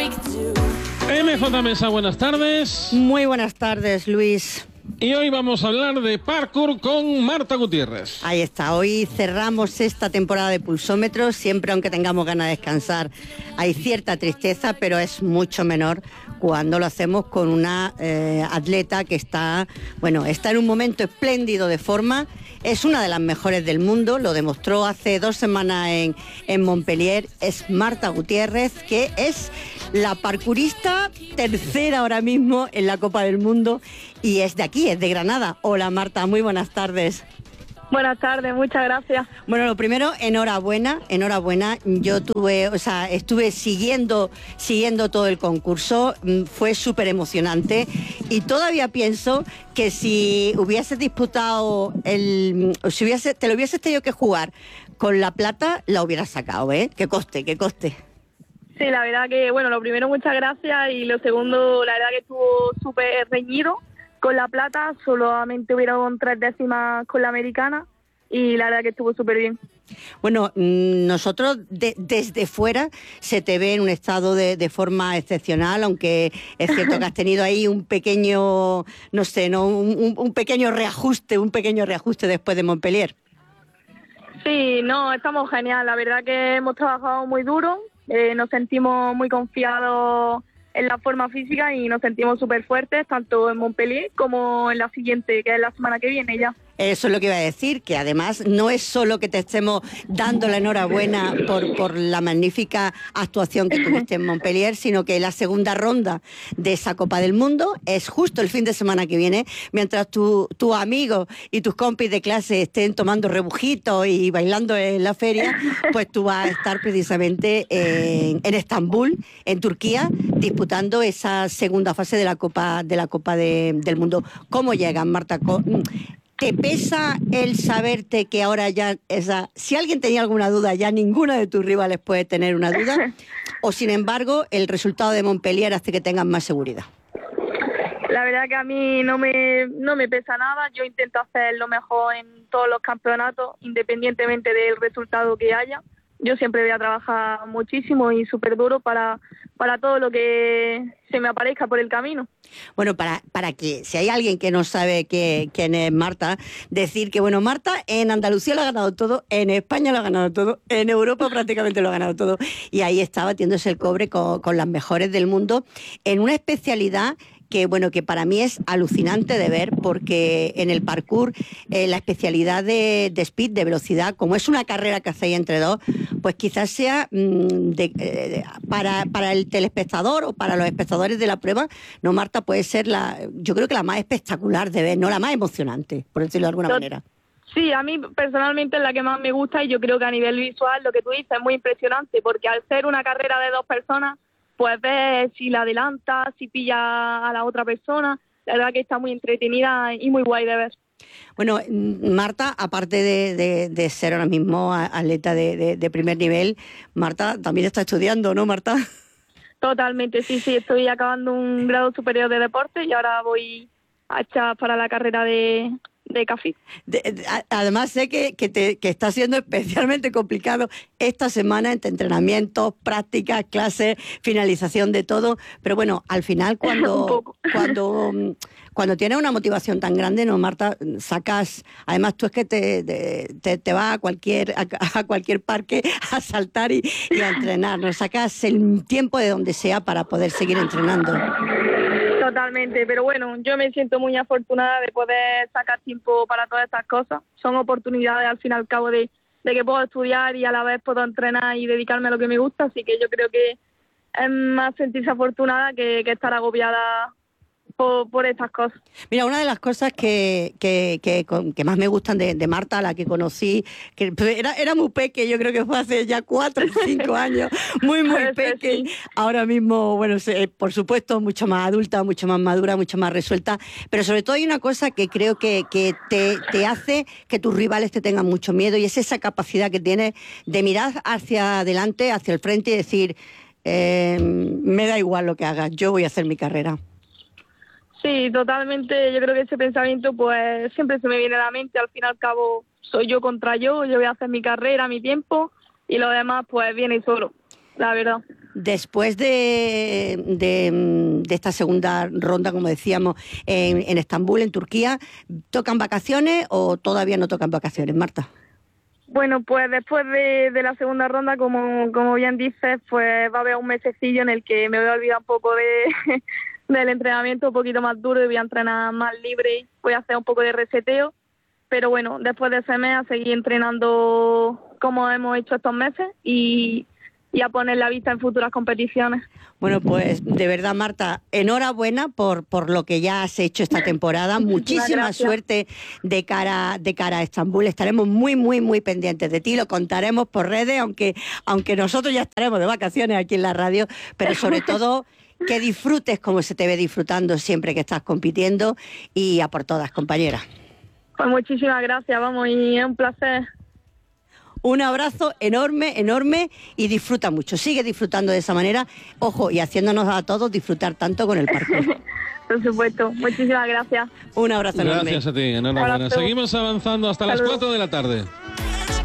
MJ Mesa, buenas tardes. Muy buenas tardes, Luis. Y hoy vamos a hablar de parkour con Marta Gutiérrez. Ahí está, hoy cerramos esta temporada de Pulsómetros, siempre aunque tengamos ganas de descansar. Hay cierta tristeza, pero es mucho menor cuando lo hacemos con una atleta que está en un momento espléndido de forma. Es una de las mejores del mundo, lo demostró hace 2 semanas en Montpellier. Es Marta Gutiérrez, que es la parkourista tercera ahora mismo en la Copa del Mundo y es de aquí, es de Granada. Hola Marta, muy buenas tardes. Buenas tardes, muchas gracias. Bueno, lo primero, enhorabuena. Yo estuve siguiendo todo el concurso, fue súper emocionante y todavía pienso que si hubieses disputado te lo hubieses tenido que jugar con la plata, la hubieras sacado, ¿eh? Que coste. Sí, la verdad que, lo primero, muchas gracias, y lo segundo, la verdad que estuvo súper reñido con la plata, solamente hubieron 3 décimas con la americana, y la verdad que estuvo súper bien. Bueno, nosotros desde fuera se te ve en un estado de forma excepcional, aunque es cierto que has tenido ahí un pequeño, un pequeño reajuste después de Montpellier. Sí, estamos genial, la verdad que hemos trabajado muy duro, nos sentimos muy confiados en la forma física y nos sentimos súper fuertes, tanto en Montpellier como en la siguiente, que es la semana que viene ya. Eso es lo que iba a decir, que además no es solo que te estemos dando la enhorabuena por la magnífica actuación que tuviste en Montpellier, sino que la segunda ronda de esa Copa del Mundo es justo el fin de semana que viene, mientras tus amigos y tus compis de clase estén tomando rebujitos y bailando en la feria, pues tú vas a estar precisamente en Estambul, en Turquía, disputando esa segunda fase de la Copa del Mundo. ¿Cómo llegas, Marta? ¿Te pesa el saberte que ahora ya si alguien tenía alguna duda, ya ninguna de tus rivales puede tener una duda? ¿O sin embargo el resultado de Montpellier hace que tengas más seguridad? La verdad que a mí no me pesa nada. Yo intento hacer lo mejor en todos los campeonatos, independientemente del resultado que haya. Yo siempre voy a trabajar muchísimo y súper duro para todo lo que se me aparezca por el camino. Bueno, para que, si hay alguien que no sabe quién es Marta, decir que, Marta en Andalucía lo ha ganado todo, en España lo ha ganado todo, en Europa prácticamente lo ha ganado todo, y ahí está batiéndose el cobre con las mejores del mundo, en una especialidad que para mí es alucinante de ver, porque en el parkour la especialidad de speed, de velocidad, como es una carrera que hacéis entre dos, pues quizás sea para el telespectador o para los espectadores de la prueba, ¿no, Marta? Puede ser yo creo que la más espectacular de ver, no la más emocionante, por decirlo de alguna manera. Sí, a mí personalmente es la que más me gusta, y yo creo que a nivel visual lo que tú dices es muy impresionante, porque al ser una carrera de 2 personas, pues ves si la adelanta, si pilla a la otra persona. La verdad que está muy entretenida y muy guay de ver. Bueno, Marta, aparte de ser ahora mismo atleta de primer nivel, Marta también está estudiando, ¿no, Marta? Totalmente, sí, estoy acabando un grado superior de deporte y ahora voy a echar para la carrera de CAFID. Además sé que está siendo especialmente complicado esta semana entre entrenamientos, prácticas, clases, finalización de todo, pero bueno, al final cuando tienes una motivación tan grande, ¿no, Marta? Sacas, además tú es que te vas a cualquier parque a saltar y a entrenar, ¿no? Sacas el tiempo de donde sea para poder seguir entrenando. Totalmente, pero yo me siento muy afortunada de poder sacar tiempo para todas estas cosas. Son oportunidades al fin y al cabo de que puedo estudiar y a la vez puedo entrenar y dedicarme a lo que me gusta, así que yo creo que es más sentirse afortunada que estar agobiada por estas cosas. Mira, una de las cosas que más me gustan de Marta, la que conocí, que era muy peque, yo creo que fue hace ya 4 o 5 años, muy peque. Sí. Ahora mismo, por supuesto, mucho más adulta, mucho más madura, mucho más resuelta, pero sobre todo hay una cosa que creo que te hace que tus rivales te tengan mucho miedo, y es esa capacidad que tienes de mirar hacia adelante, hacia el frente y decir, me da igual lo que hagas, yo voy a hacer mi carrera. Sí, totalmente. Yo creo que ese pensamiento pues siempre se me viene a la mente. Al fin y al cabo soy yo contra yo voy a hacer mi carrera, mi tiempo, y lo demás pues viene solo, la verdad. Después de esta segunda ronda, como decíamos, en Estambul, en Turquía, ¿tocan vacaciones o todavía no tocan vacaciones, Marta? Bueno, pues después de la segunda ronda, como bien dices, pues va a haber un mesecillo en el que me voy a olvidar un poco del entrenamiento un poquito más duro y voy a entrenar más libre, voy a hacer un poco de reseteo, pero bueno, después de ese mes a seguir entrenando como hemos hecho estos meses y a poner la vista en futuras competiciones. Bueno, pues de verdad, Marta, enhorabuena por lo que ya has hecho esta temporada. Muchísima suerte de cara a Estambul. Estaremos muy, muy, muy pendientes de ti. Lo contaremos por redes, aunque nosotros ya estaremos de vacaciones aquí en la radio, pero sobre todo que disfrutes como se te ve disfrutando siempre que estás compitiendo y a por todas, compañera. Pues muchísimas gracias, vamos, y es un placer. Un abrazo enorme, enorme y disfruta mucho. Sigue disfrutando de esa manera, ojo, y haciéndonos a todos disfrutar tanto con el parkour. Por supuesto, muchísimas gracias. Un abrazo enorme. Gracias a ti, enhorabuena. Abrazo. Seguimos avanzando hasta las Saludos. 4 de la tarde.